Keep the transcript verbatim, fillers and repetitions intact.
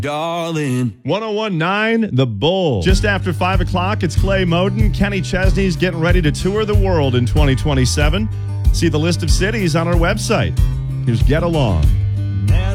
darling. one oh one point nine The Bull. Just after five o'clock, it's Clay Moden. Kenny Chesney's getting ready to tour the world in twenty twenty-seven. See the list of cities on our website. Here's Get Along.